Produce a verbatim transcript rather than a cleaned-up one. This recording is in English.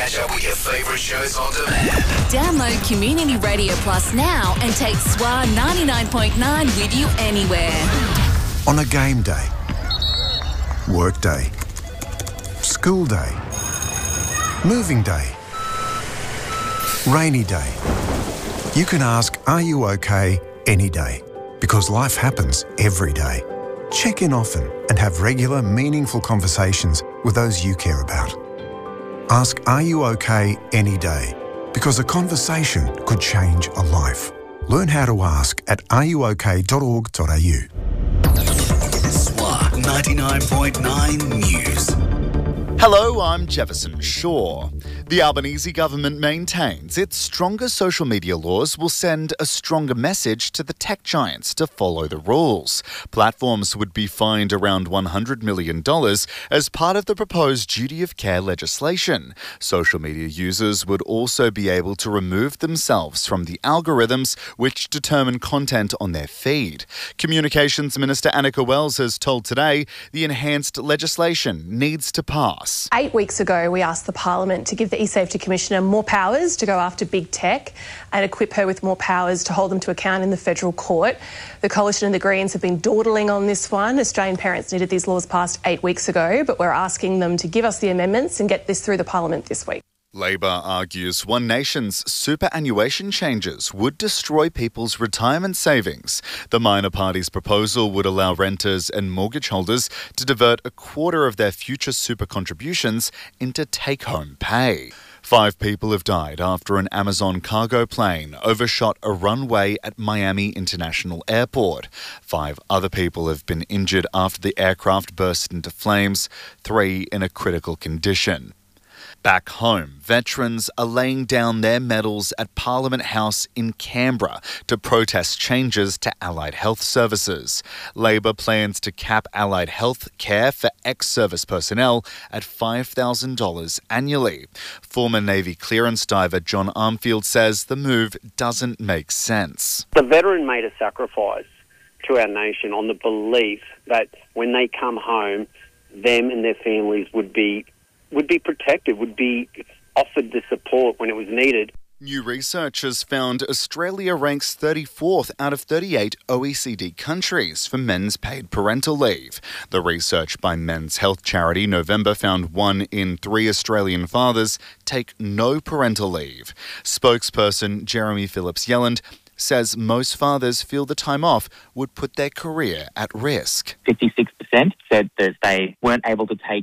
catch up with your favourite shows on demand. Download Community Radio Plus now and take S W A ninety-nine point nine with you anywhere. On a game day, work day, school day, moving day, rainy day. You can ask, are you okay, any day? Because life happens every day. Check in often and have regular, meaningful conversations with those you care about. Ask, are you okay, any day? Because a conversation could change a life. Learn how to ask at are you okay dot org dot a u. S W A ninety-nine point nine News. Hello, I'm Jefferson Shaw. The Albanese government maintains its stronger social media laws will send a stronger message to the tech giants to follow the rules. Platforms would be fined around one hundred million dollars as part of the proposed duty of care legislation. Social media users would also be able to remove themselves from the algorithms which determine content on their feed. Communications Minister Annika Wells has told Today the enhanced legislation needs to pass. Eight weeks ago, we asked the Parliament to give the eSafety Commissioner more powers to go after big tech and equip her with more powers to hold them to account in the federal court. The Coalition and the Greens have been dawdling on this one. Australian parents needed these laws passed eight weeks ago, but we're asking them to give us the amendments and get this through the Parliament this week. Labor argues One Nation's superannuation changes would destroy people's retirement savings. The minor party's proposal would allow renters and mortgage holders to divert a quarter of their future super contributions into take-home pay. Five people have died after an Amazon cargo plane overshot a runway at Miami International Airport. Five other people have been injured after the aircraft burst into flames, three in a critical condition. Back home, veterans are laying down their medals at Parliament House in Canberra to protest changes to allied health services. Labor plans to cap allied health care for ex-service personnel at five thousand dollars annually. Former Navy clearance diver John Armfield says the move doesn't make sense. The veteran made a sacrifice to our nation on the belief that when they come home, them and their families would be would be protected, would be offered the support when it was needed. New research has found Australia ranks thirty-fourth out of thirty-eight O E C D countries for men's paid parental leave. The research by Men's Health charity November found one in three Australian fathers take no parental leave. Spokesperson Jeremy Phillips-Yelland says most fathers feel the time off would put their career at risk. fifty-six percent said that they weren't able to take